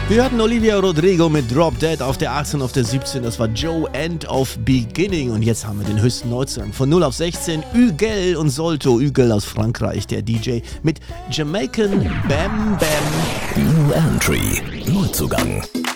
Wir hatten Olivia Rodrigo mit Drop Dead auf der 18, auf der 17, das war Joe End of Beginning und jetzt haben wir den höchsten Neuzugang von 0 auf 16, Huguel und Solto, Huguel aus Frankreich, der DJ mit Jamaican Bam Bam. New Entry, Neuzugang.